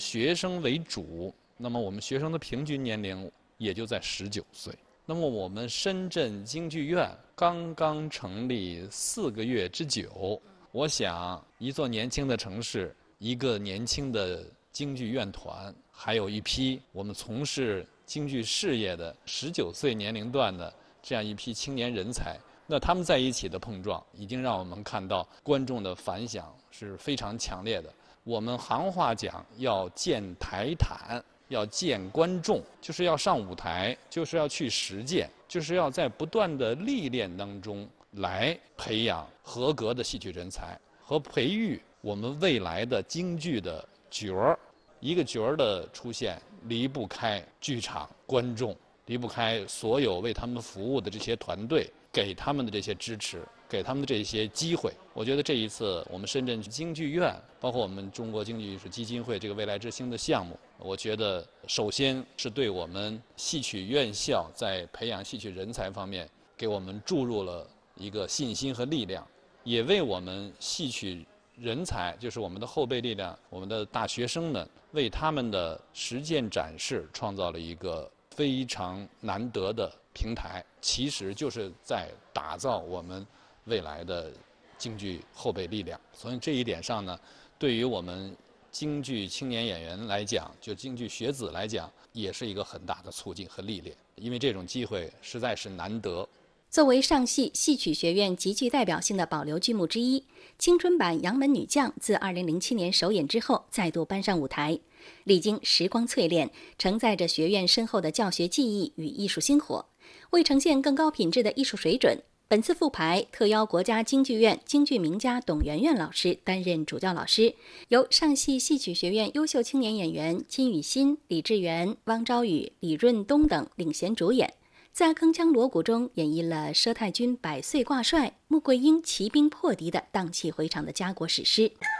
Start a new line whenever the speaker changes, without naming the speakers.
学生为主，那么我们学生的平均年龄也就在19岁。那么我们深圳京剧院刚刚成立4个月之久，我想一座年轻的城市，一个年轻的京剧院团，还有一批我们从事京剧事业的19岁年龄段的这样一批青年人才，那他们在一起的碰撞，已经让我们看到观众的反响是非常强烈的。我们行话讲要建台坦，要见观众，就是要上舞台，就是要去实践，就是要在不断的历练当中来培养合格的戏曲人才和培育我们未来的京剧的角儿。一个角儿的出现离不开剧场、观众，离不开所有为他们服务的这些团队，给他们的这些支持，给他们的这些机会。我觉得这一次我们深圳京剧院，包括我们中国京剧艺术基金会这个未来之星的项目，我觉得首先是对我们戏曲院校在培养戏曲人才方面给我们注入了一个信心和力量，也为我们戏曲人才，就是我们的后备力量，我们的大学生们，为他们的实践展示创造了一个非常难得的平台，其实就是在打造我们未来的京剧后备力量。所以这一点上呢，对于我们京剧青年演员来讲，就京剧学子来讲，也是一个很大的促进和历练，因为这种机会实在是难得。
作为上戏戏曲学院极具代表性的保留剧目之一，青春版《杨门女将》自2007年首演之后再度搬上舞台，历经时光淬炼，承载着学院深厚的教学技艺与艺术薪火。为呈现更高品质的艺术水准，本次复排特邀国家京剧院京剧名家董媛媛老师担任主教老师，由上戏戏曲学院优秀青年演员金宇欣、李志源、汪昭宇、李润东等领衔主演，在铿锵锣鼓中演绎了佘太君百岁挂帅、穆桂英骑兵破敌的荡气回肠的家国史诗。